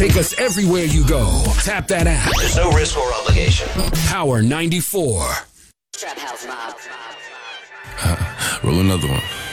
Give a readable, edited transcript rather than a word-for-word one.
Take us everywhere you go. Tap that app. There's no risk or obligation. Power 94. Trap House Mob. Roll another one.